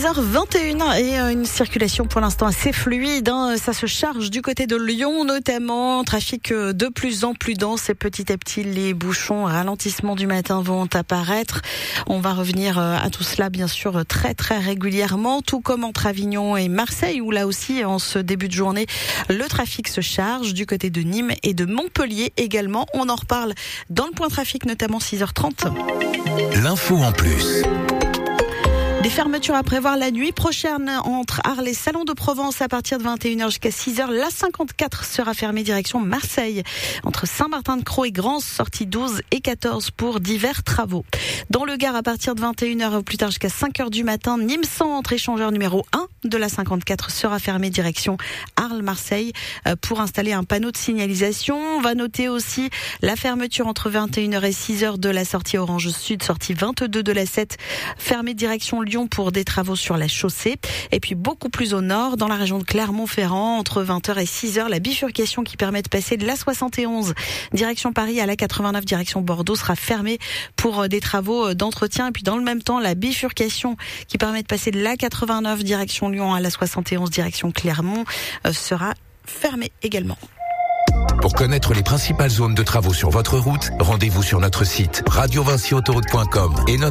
6h21 et une circulation pour l'instant assez fluide. Ça se charge du côté de Lyon notamment. Trafic de plus en plus dense et petit à petit les bouchons, ralentissement du matin vont apparaître. On va revenir à tout cela bien sûr très très régulièrement, tout comme entre Avignon et Marseille où là aussi en ce début de journée le trafic se charge du côté de Nîmes et de Montpellier également. On en reparle dans le point trafic notamment 6h30. L'info en plus. Des fermetures à prévoir la nuit prochaine entre Arles et Salon de Provence à partir de 21h jusqu'à 6h. La 54 sera fermée direction Marseille. Entre Saint-Martin-de-Croix et Grance, sortie 12 et 14 pour divers travaux. Dans le Gard, à partir de 21h ou plus tard jusqu'à 5h du matin, Nîmes Centre, échangeur numéro 1 de la 54 sera fermé direction Arles-Marseille pour installer un panneau de signalisation. On va noter aussi la fermeture entre 21h et 6h de la sortie Orange Sud, sortie 22 de la 7, fermée direction Lyon pour des travaux sur la chaussée. Et puis beaucoup plus au nord, dans la région de Clermont-Ferrand, entre 20h et 6h, la bifurcation qui permet de passer de la 71 direction Paris à la 89 direction Bordeaux sera fermée pour des travaux d'entretien. Et puis dans le même temps, la bifurcation qui permet de passer de la 89 direction Lyon à la 71 direction Clermont sera fermée également. Pour connaître les principales zones de travaux sur votre route, rendez-vous sur notre site radiovincyautoroute.com et notre